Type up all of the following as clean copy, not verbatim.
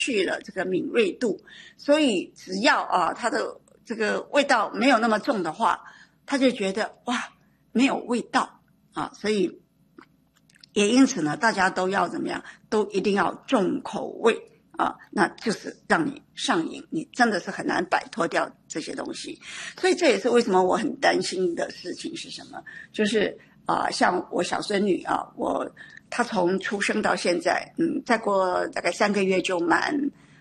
去了这个敏锐度，所以只要它的这个味道没有那么重的话，他就觉得哇没有味道所以也因此呢，大家都要怎么样，都一定要重口味那就是让你上瘾，你真的是很难摆脱掉这些东西。所以这也是为什么我很担心的事情是什么，就是像我小孙女她从出生到现在再过大概3个月就满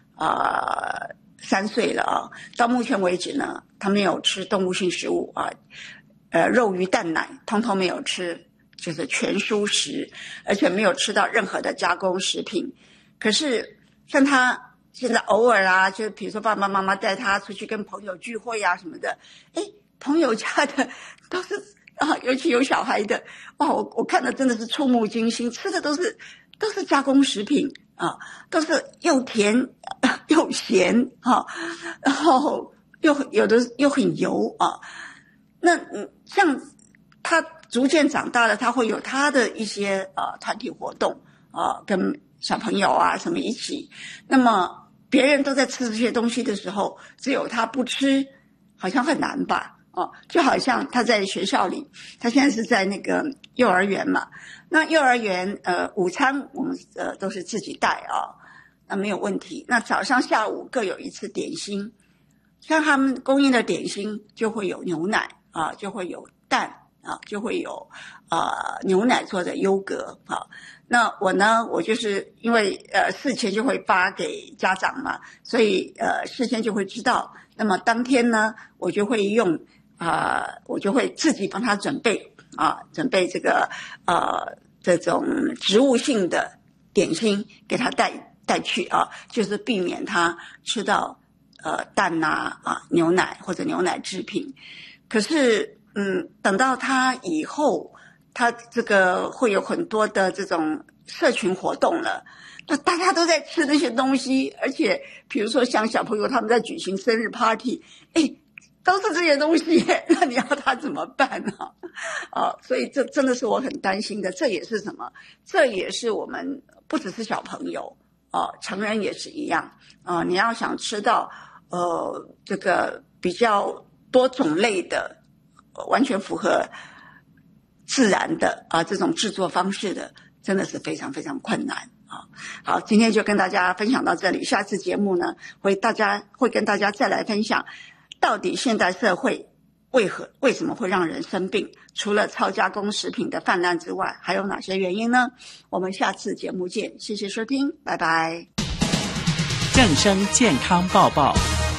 3岁了到目前为止呢，她没有吃动物性食物肉鱼蛋奶通通没有吃，就是全蔬食，而且没有吃到任何的加工食品。可是像她现在偶尔就比如说爸爸妈妈带她出去跟朋友聚会什么的，朋友家的都是尤其有小孩的，哇，我看的真的是触目惊心，吃的都是加工食品都是又甜又咸然后有的又很油那像他逐渐长大了，他会有他的一些团体活动跟小朋友什么一起，那么别人都在吃这些东西的时候，只有他不吃，好像很难吧就好像他在学校里，他现在是在那个幼儿园嘛，那幼儿园午餐我们都是自己带那没有问题。那早上下午各有一次点心，像他们供应的点心就会有牛奶就会有蛋就会有牛奶做的优格那我呢，我就是因为事前就会发给家长嘛，所以事先就会知道。那么当天呢，我就会我就会自己帮他准备这个这种植物性的点心给他带去就是避免他吃到蛋牛奶或者牛奶制品。可是等到他以后，他这个会有很多的这种社群活动了，那大家都在吃那些东西，而且比如说像小朋友他们在举行生日 party，都是这些东西，那你要他怎么办呢所以这真的是我很担心的。这也是什么？这也是我们不只是小朋友成人也是一样你要想吃到这个比较多种类的完全符合自然的这种制作方式的，真的是非常非常困难好，今天就跟大家分享到这里，下次节目呢会跟大家再来分享到底现代社会为什么会让人生病，除了超加工食品的泛滥之外，还有哪些原因呢？我们下次节目见，谢谢收听，拜拜。 正声健康报报。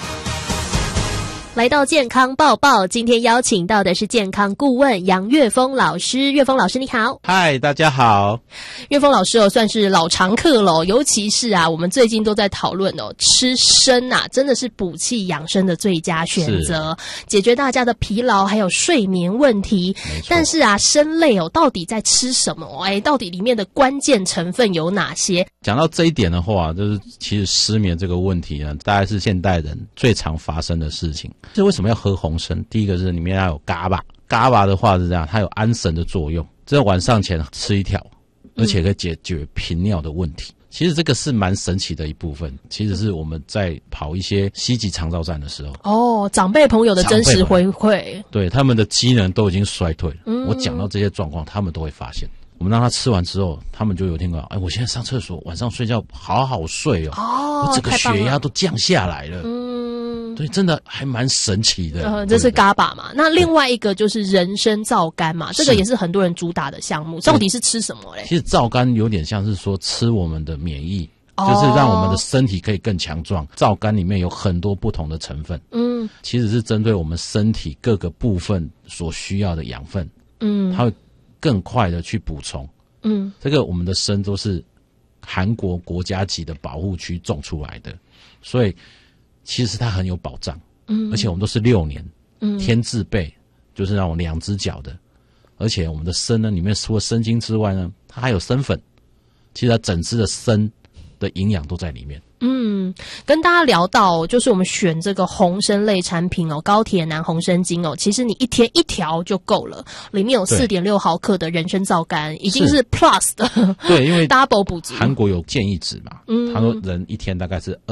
来到健康报报，今天邀请到的是健康顾问杨岳峰老师。岳峰老师你好。 嗨，大家好。 岳峰老师算是老常客了尤其是我们最近都在讨论吃参真的是补气养生的最佳选择，解决大家的疲劳还有睡眠问题。但是参类到底在吃什么到底里面的关键成分有哪些？ 讲到这一点的话，就是其实失眠这个问题呢，大概是现代人最常发生的事情。这为什么要喝红参？第一个是里面要有GABA的话是这样，它有安神的作用，这晚上前吃一条，而且可以解决频尿的问题。其实这个是蛮神奇的一部分，其实是我们在跑一些西级长照站的时候长辈朋友的真实回馈， 对他们的机能都已经衰退了我讲到这些状况他们都会发现。我们让他吃完之后，他们就有听到我现在上厕所晚上睡觉好好睡我整个血压都降下来了对，真的还蛮神奇的这是 GABA 嘛。那另外一个就是人参皂苷嘛，这个也是很多人主打的项目，到底是吃什么嘞？ 其实皂苷有点像是说吃我们的免疫就是让我们的身体可以更强壮。皂苷里面有很多不同的成分其实是针对我们身体各个部分所需要的养分它会更快的去补充这个我们的参都是韩国国家级的保护区种出来的，所以其实它很有保障而且我们都是6年天字辈，就是那种2只脚的。而且我们的参呢里面除了参精之外呢，它还有参粉，其实它整支的参的营养都在里面。 跟大家聊到，就是我们选这个红参类产品哦，高铁南红参精哦，其实你一天一条就够了，里面有 4.6 毫克的人参皂苷，已经是 plus 的， 对，因为 double 补足。 韩国有建议值嘛，他说人一天大概是